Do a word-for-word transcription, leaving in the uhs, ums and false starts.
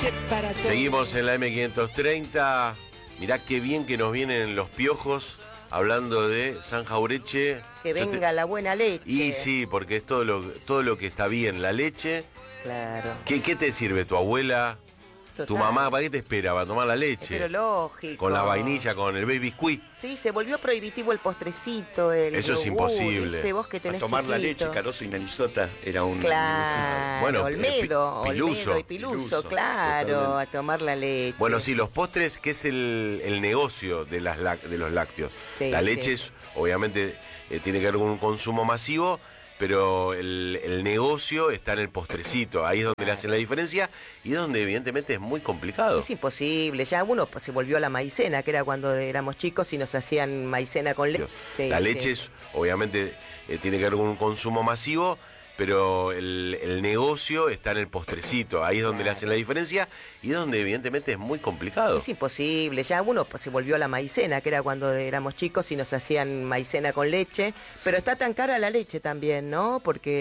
leche para todos. Seguimos en la eme quinientos treinta. Mirá qué bien que nos vienen los piojos hablando de San Jaureche. Que venga te... la buena leche. Y sí, porque es todo lo, todo lo que está bien. La leche. Claro. ¿Qué, qué te sirve tu abuela? Total. ¿Tu mamá para qué te espera? ¿Para tomar la leche? Pero lógico. Con la vainilla, con el baby squeak. Sí, se volvió prohibitivo el postrecito, el Eso es yogur, imposible. ¿viste? Vos que tenés A tomar la chiquito. leche, Caroso y Nanisota era un... Claro, Bueno, Olmedo, eh, pi- Piluso. Olmedo y Piluso, Piluso, claro, totalmente. a tomar la leche. Bueno, sí, los postres, que es el, el negocio de, las, lac- de los lácteos. Sí, la sí. leche es, obviamente, eh, tiene que ver con un consumo masivo, pero el, el negocio está en el postrecito. Ahí es donde le hacen la diferencia y es donde, evidentemente, es muy complicado. Es imposible, ya uno se volvió a la maicena, que era cuando éramos chicos y nos hacían maicena con leche. Sí, la sí. leche es, obviamente, eh, tiene que ver con un consumo masivo, pero el, el negocio está en el postrecito. Ahí es donde le hacen la diferencia y es donde, evidentemente, es muy complicado. Es imposible, ya uno se volvió a la maicena, que era cuando éramos chicos y nos hacían maicena con leche, pero está tan cara la leche también, ¿no? Porque